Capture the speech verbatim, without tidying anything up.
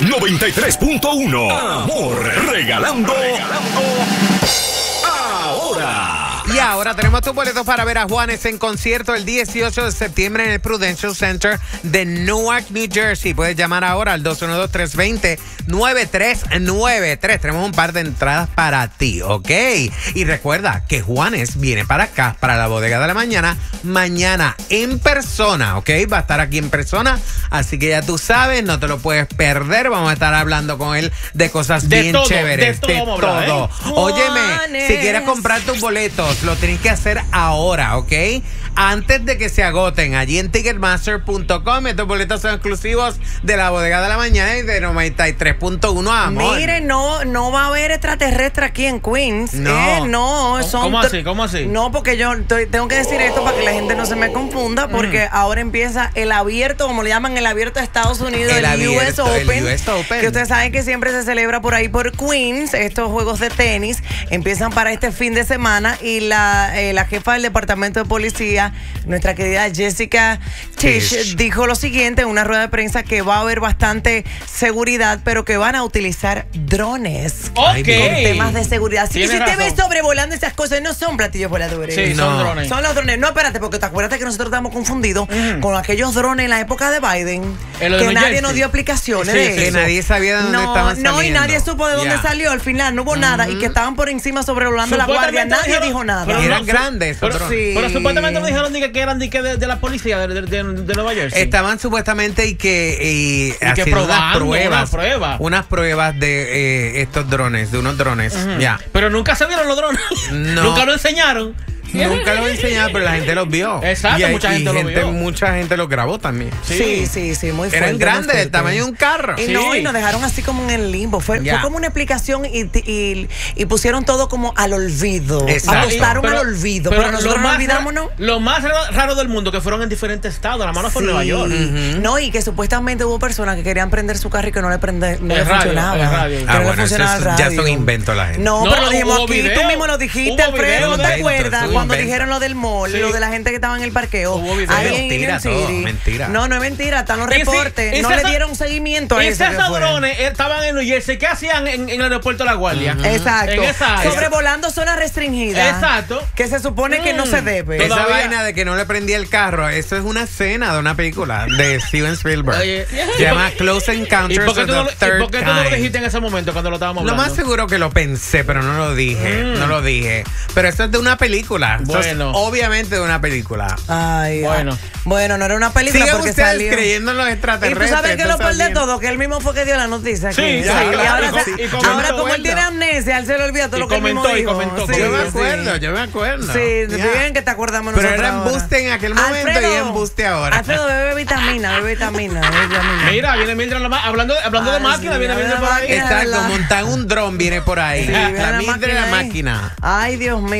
noventa y tres punto uno. Amor, regalando, regalando ahora. Y ahora tenemos tus boletos para ver a Juanes en concierto el dieciocho de septiembre en el Prudential Center de Newark, New Jersey. Puedes llamar ahora al dos uno dos, tres dos cero, nueve tres nueve tres. Tenemos un par de entradas para ti, ¿ok? Y recuerda que Juanes viene para acá, para la bodega de la mañana, mañana en persona, ¿ok? Va a estar aquí en persona, así que ya tú sabes, no te lo puedes perder. Vamos a estar hablando con él de cosas de bien todo, chéveres. De todo. De todo. todo. ¿eh? Óyeme, si quieres comprar tus boletos, lo tienes que hacer ahora, ¿ok? Antes de que se agoten, allí en ticketmaster punto com. Estos boletos son exclusivos de la bodega de la mañana y de noventa y tres punto uno, amor. Mire, no, no va a haber extraterrestre aquí en Queens. No. Eh, no, son ¿Cómo así? ¿Cómo así? No, porque yo estoy- tengo que decir esto para que la gente no se me confunda, porque mm. ahora empieza el abierto, como le llaman, el abierto de Estados Unidos, El el, abierto, U S Open, el U S Open. que ustedes saben que siempre se celebra por ahí por Queens. Estos juegos de tenis empiezan para este fin de semana y la, eh, la jefa del departamento de policía, nuestra querida Jessica Tisch, Tisch. dijo lo siguiente en una rueda de prensa, que va a haber bastante seguridad, pero que van a utilizar drones Ok. con temas de seguridad. Así que si Tienes usted ve razón. sobrevolando esas cosas, no son platillos voladores. Sí, No. son drones. Son los drones. No, espérate, porque te acuerdas que nosotros estamos confundidos con aquellos drones en la época de Biden, En lo de que New nadie Jersey. nos dio explicaciones Sí, de sí, eso. Que nadie sabía de dónde no, estaban saliendo. no, y nadie supo de dónde Ya. salió. Al final no hubo nada y que estaban por encima sobrevolando la guardia. Supuestamente Nadie dijeron- dijo nada. pero Y eran no, grandes esos Pero, drones. sí. pero supuestamente no dijeron ni que, que eran ni que de, de la policía de, de, de, de Nueva Jersey. Estaban supuestamente y que, y que haciendo unas probando, pruebas, unas pruebas. unas pruebas de eh, estos drones, de unos drones. Ya. Pero nunca se vieron los drones. No. Nunca lo enseñaron. Nunca lo enseñado, pero la gente los vio. Exacto, Y hay- mucha y gente lo vio. Mucha gente los grabó también. Sí, sí, sí, muy fuerte. Eran muy grandes, fuerte. del tamaño de un carro. Y Sí. no, y nos dejaron así como en el limbo. Fue, Ya. fue como una explicación y, y, y pusieron todo como al olvido. Exacto. Apostaron Pero- al olvido. Pero, nosotros lo no más olvidamos, ra- ¿no? Lo más raro, raro del mundo, que fueron en diferentes estados. La mano fue en Sí. Nueva York. No, y que supuestamente hubo personas que querían prender su carro y que no le, prende, no El le radio, funcionaba. el radio. Que Ah, no le bueno, eso funcionaba el es- ya radio. son inventos la gente. No, No, pero lo dijimos hubo aquí. video, Tú mismo lo dijiste, hubo Alfredo. video ¿No te de- acuerdas? hubo Cuando invento. dijeron lo del mall, Sí. lo de la gente que estaba en el parqueo. Hubo video. Ahí en Mentira Union todo, City. mentira. No, no es mentira. Están los Y si- reportes. y no si le esa- dieron seguimiento a Y eso. esos que fue. ladrones estaban en New Jersey. ¿Qué hacían en, en el aeropuerto de La Guardia? Exacto. En esa área. Sobrevolando zonas restringidas. Exacto. Que se supone que no Mm. se debe. Esa Todavía- vaina de que no le prendía el carro, eso es una escena de una película de Steven Spielberg. Oye, Se llama Close ¿Y Encounters por qué of tú no, the lo- y Third por qué tú no lo Kind. dijiste en ese momento cuando lo estábamos Lo hablando? más seguro que lo pensé, pero no lo dije. Mm. No lo dije. Pero esto es de una película. Esto es Bueno. obviamente de una película. Ay, Bueno. ah. Bueno, no era una película Sigan porque ustedes salió. creyendo en los Y tú extraterrestres. sabes que esto lo peor de saliendo. todo, que él mismo fue que dio la noticia. Sí, que- ya, y claro, ahora, y se- com- y comentó, ahora como él cuenta. tiene amnesia, él se le olvida todo Y lo que él mismo comentó, y dijo. comentó, Sí, Yo me sí. acuerdo, yo me acuerdo. Sí, Ya. bien que te acordamos Pero nosotros era ahora. embuste en aquel momento Alfredo, y embuste ahora. Alfredo, bebe vitamina, bebe vitamina, bebe vitamina. Mira, viene Mildred la ma- hablando, hablando de Ay, máquina, sí, viene viene Mildred la por ahí. máquina. Exacto, ¿verdad? montar un dron viene por ahí. Sí, viene la la Mildred de la máquina ahí. máquina. Ay, Dios mío.